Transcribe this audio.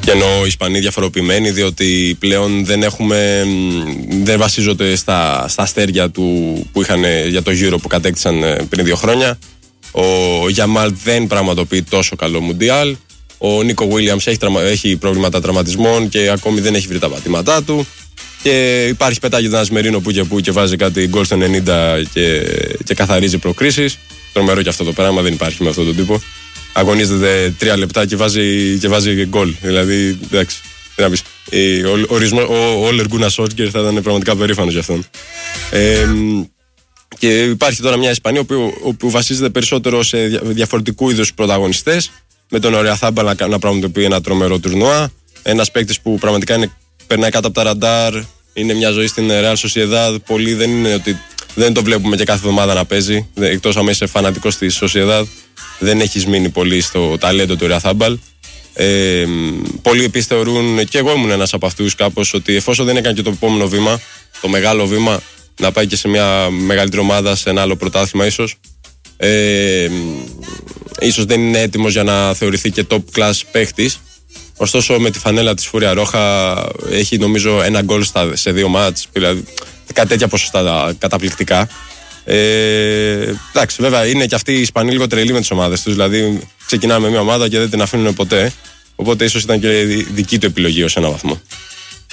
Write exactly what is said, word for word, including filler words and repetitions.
Και εννοώ οι Ισπανοί διαφοροποιημένοι, διότι πλέον δεν έχουμε, δεν βασίζονται στα, στα αστέρια του που είχαν για το Euro που κατέκτησαν πριν δύο χρόνια. Ο Γιαμάλ δεν πραγματοποιεί τόσο καλό Μουντιάλ. Ο Νίκο Βίλιαμς έχει, έχει προβλήματα τραυματισμών και ακόμη δεν έχει βρει τα πατήματά του. Και υπάρχει πετάγεται ένας Μερίνο που και που και βάζει κάτι γκολ στο ενενήντα και, και καθαρίζει προκρίσεις. Τρομερό και αυτό το πράγμα, δεν υπάρχει με αυτόν τον τύπο. Αγωνίζεται τρία λεπτά και βάζει, και βάζει γκολ. Δηλαδή, εντάξει, τι να πεις. Ο, ο Όλερ Γκούναρ Σόλσκερ θα ήταν πραγματικά περήφανος για αυτόν. Ε, και υπάρχει τώρα μια Ισπανία όπου, όπου βασίζεται περισσότερο σε διαφορετικού είδους πρωταγωνιστές. Με τον Οριαθάμπαλ να, να πραγματοποιεί ένα τρομερό τουρνουά. Ένας παίκτης που πραγματικά είναι, περνάει κάτω από τα ραντάρ. Είναι μια ζωή στην Real Sociedad. Πολλοί δεν είναι ότι δεν το βλέπουμε και κάθε εβδομάδα να παίζει. Εκτός αν είσαι φανατικός της Sociedad. Δεν έχει μείνει πολύ στο ταλέντο του Οριαθάμπαλ. Ε, πολλοί επίσης θεωρούν, και εγώ ήμουν ένας από αυτούς κάπως, ότι εφόσον δεν έκανε και το επόμενο βήμα, το μεγάλο βήμα, να πάει και σε μια μεγαλύτερη ομάδα, σε ένα άλλο πρωτάθλημα ίσως. Ε, ίσως δεν είναι έτοιμος για να θεωρηθεί και top class παίχτης. Ωστόσο με τη φανέλα της Φούρια Ρόχα έχει νομίζω ένα γκολ σε δύο μάτς, δηλαδή κάτι τέτοια ποσοστά καταπληκτικά. Ε, εντάξει, βέβαια είναι και αυτοί οι Ισπανοί λίγο τρελοί με τις ομάδες τους. Δηλαδή ξεκινάμε μια ομάδα και δεν την αφήνουν ποτέ. Οπότε ίσως ήταν και δική του επιλογή ως ένα βαθμό.